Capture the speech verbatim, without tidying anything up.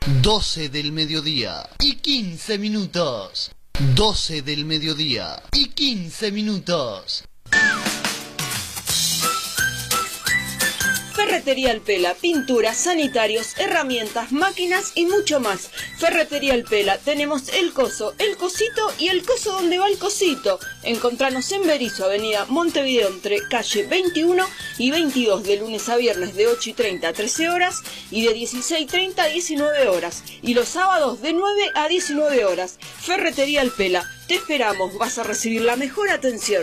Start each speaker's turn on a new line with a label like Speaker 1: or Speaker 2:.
Speaker 1: doce del mediodía y quince minutos. doce del mediodía y quince minutos.
Speaker 2: Ferretería El Pela, pinturas, sanitarios, herramientas, máquinas y mucho más. Ferretería El Pela, tenemos el coso, el cosito y el coso donde va el cosito. Encontranos en Berizo, avenida Montevideo, entre calle veintiuno y veintidós, de lunes a viernes de ocho y treinta a trece horas y de dieciséis y treinta a diecinueve horas. Y los sábados de nueve a diecinueve horas. Ferretería El Pela, te esperamos, vas a recibir la mejor atención.